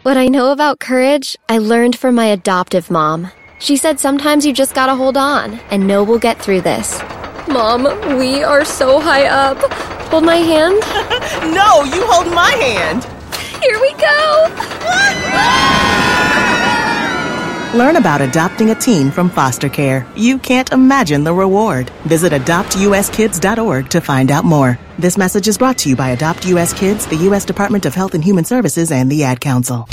What I know about courage, I learned from my adoptive mom. She said sometimes you just gotta hold on and know we'll get through this. Mom, we are so high up. Hold my hand? No, you hold my hand. Here we go. Learn about adopting a teen from foster care. You can't imagine the reward. Visit adoptuskids.org to find out more. This message is brought to you by Adopt US Kids, the U.S. Department of Health and Human Services, and the Ad Council.